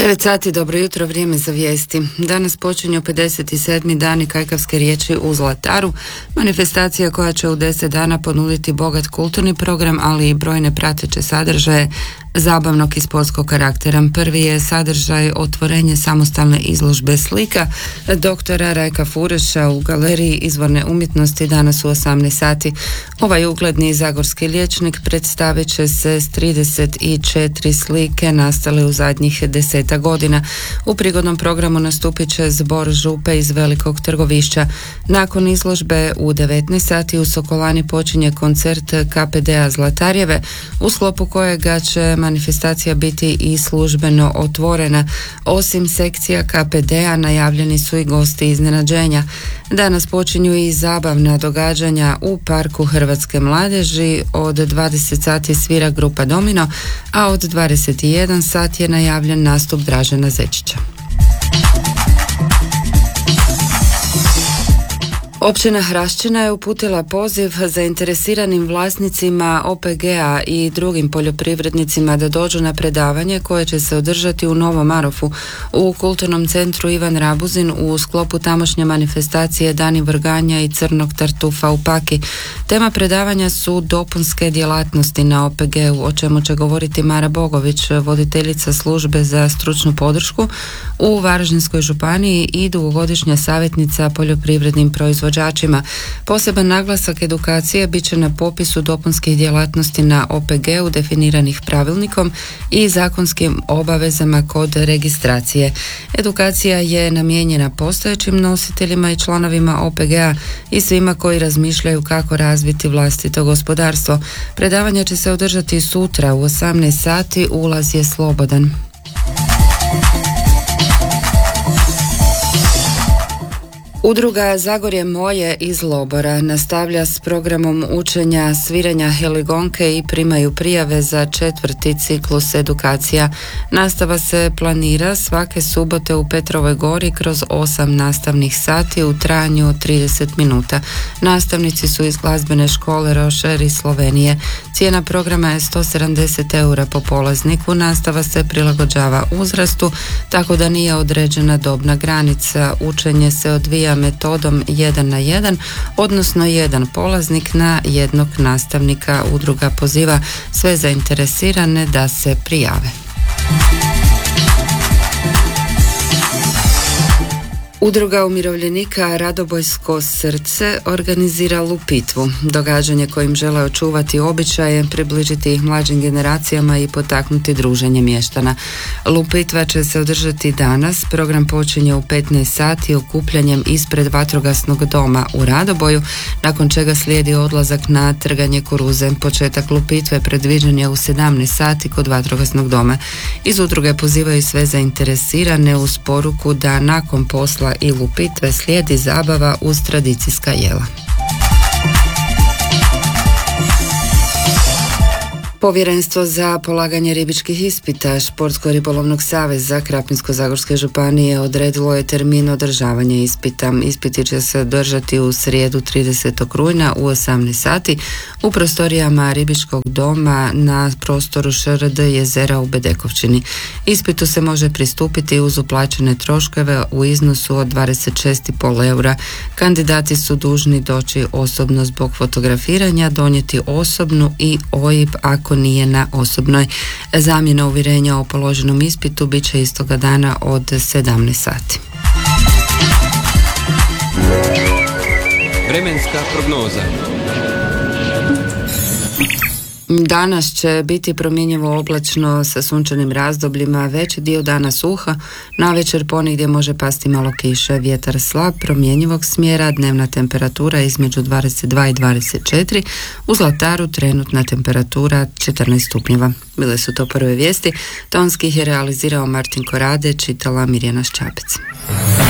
9 sati, dobro jutro, vrijeme za vijesti. Danas počinju 57. dani Kajkavske riječi u Zlataru, manifestacija koja će u 10 dana ponuditi bogat kulturni program, ali i brojne prateće sadržaje zabavnog i sportskog karaktera. Prvi je sadržaj otvorenje samostalne izložbe slika doktora Rajka Fureša u Galeriji izvorne umjetnosti danas u 18 sati. Ovaj ugledni zagorski liječnik predstavit će se s 34 slike nastale u zadnjih 10 godina. U prigodnom programu nastupit će zbor župe iz Velikog Trgovišća. Nakon izložbe u 19 sati u Sokolani počinje koncert KPD-a Zlatarjeve, u sklopu kojega će manifestacija biti i službeno otvorena. Osim sekcija KPD-a najavljeni su i gosti iznenađenja. Danas počinju i zabavna događanja u Parku Hrvatske mladeži. Od 20 sati svira grupa Domino, a od 21 sat je najavljen nastup Dražena Zečića. Općina Hrašćina je uputila poziv zainteresiranim vlasnicima OPG-a i drugim poljoprivrednicima da dođu na predavanje koje će se održati u Novom Marofu u kulturnom centru Ivan Rabuzin u sklopu tamošnje manifestacije Dani vrganja i crnog tartufa u Paki. Tema predavanja su dopunske djelatnosti na OPG-u, o čemu će govoriti Mara Bogović, voditeljica službe za stručnu podršku u Varaždinskoj županiji i dugogodišnja savjetnica poljoprivrednim proizvođačima. Poseban naglasak edukacije bit će na popisu dopunskih djelatnosti na OPG-u definiranih pravilnikom i zakonskim obavezama kod registracije. Edukacija je namijenjena postojećim nositeljima i članovima OPG-a i svima koji razmišljaju kako razviti vlastito gospodarstvo. Predavanje će se održati sutra u 18 sati, ulaz je slobodan. Udruga Zagorje moje iz Lobora nastavlja s programom učenja sviranja heligonke i primaju prijave za 4. ciklus edukacija. Nastava se planira svake subote u Petrovoj Gori kroz 8 nastavnih sati u trajanju od 30 minuta. Nastavnici su iz glazbene škole Rošer iz Slovenije. Cijena programa je 170 eura po polazniku. Nastava se prilagođava uzrastu, tako da nije određena dobna granica. Učenje se odvija metodom 1 na 1, odnosno jedan polaznik na jednog nastavnika. Udruga poziva sve zainteresirane da se prijave. Udruga umirovljenika Radobojsko srce organizira Lupitvu, događanje kojim žele očuvati običaje, približiti ih mlađim generacijama i potaknuti druženje mještana. Lupitva će se održati danas, program počinje u 15 sati okupljanjem ispred vatrogasnog doma u Radoboju, nakon čega slijedi odlazak na trganje kuruze. Početak Lupitve predviđen je u 17 sati kod vatrogasnog doma. Iz udruge pozivaju sve zainteresirane uz poruku da nakon posla i Lupitve slijedi zabava uz tradicijska jela. Povjerenstvo za polaganje ribičkih ispita Športsko-ribolovnog saveza Krapinsko-zagorske županije odredilo je termin održavanja ispita. Ispiti će se održati u srijedu 30. rujna u 18 sati u prostorijama ribičkog doma na prostoru ŠRD jezera u Bedekovčini. Ispitu se može pristupiti uz uplaćene troškove u iznosu od 26,5 eura. Kandidati su dužni doći osobno zbog fotografiranja, donijeti osobnu i OIB ako nije na osobnoj. Zamjena uvjerenja o položenom ispitu bit će istoga dana od 17 sati. Vremenska prognoza. Danas će biti promjenjivo oblačno sa sunčanim razdobljima, veći dio dana suha, navečer ponegdje može pasti malo kiše, vjetar slab, promjenjivog smjera, dnevna temperatura između 22 i 24, u Zlataru trenutna temperatura 14 stupnjeva. Bile su to prve vijesti, tonski ih je realizirao Martin Korade, čitala Mirjana Ščapec.